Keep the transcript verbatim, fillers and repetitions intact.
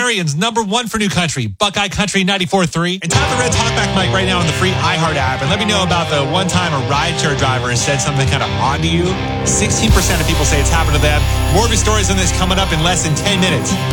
Marion's number one for new country, Buckeye Country ninety-four point three. And tap the red talkback mic right now on the free iHeart app and let me know about the one time a rideshare driver has said something kind of odd to you. sixteen percent of people say it's happened to them. More of your stories on this coming up in less than ten minutes.